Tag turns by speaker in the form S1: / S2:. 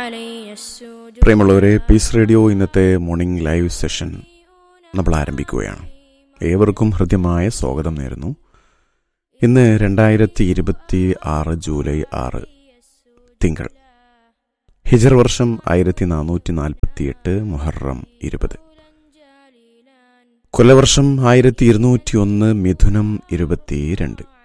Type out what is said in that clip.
S1: പ്രിയമുള്ളവരെ, piece radio ഇന്നത്തെ morning live session നമ്മൾ ആരംഭിക്കുകയാണ്. ഏവർക്കും ഹൃദ്യമായ സ്വാഗതം നേരുന്നു. ഇന്ന് 2026 ജൂലൈ 6 തിങ്കൾ, ഹിജർ വർഷം 1448 മുഹറം 20, കൊല്ലവർഷം 1201 മിഥുനം 22.